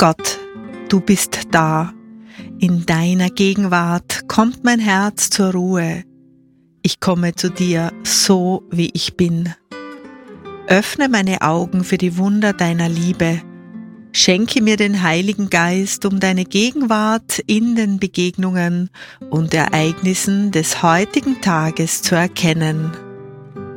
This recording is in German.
Gott, du bist da. In deiner Gegenwart kommt mein Herz zur Ruhe. Ich komme zu dir, so wie ich bin. Öffne meine Augen für die Wunder deiner Liebe. Schenke mir den Heiligen Geist, um deine Gegenwart in den Begegnungen und Ereignissen des heutigen Tages zu erkennen.